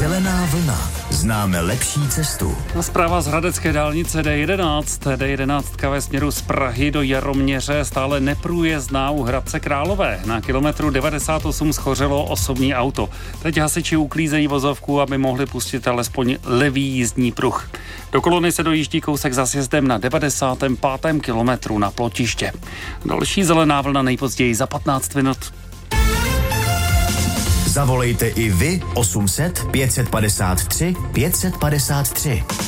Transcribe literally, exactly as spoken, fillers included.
Zelená vlna. Známe lepší cestu. Zpráva z hradecké dálnice D jedenáct. D jedenáct ve směru z Prahy do Jaroměře stále neprůjezdná u Hradce Králové. Na kilometru devadesát osm schořelo osobní auto. Teď hasiči uklízejí vozovku, aby mohli pustit alespoň levý jízdní pruh. Do kolony se dojíždí kousek za sjezdem na devadesátém pátém kilometru na Plotiště. Další zelená vlna nejpozději za patnáct minut. Zavolejte i vy osm set pět set padesát tři pět set padesát tři.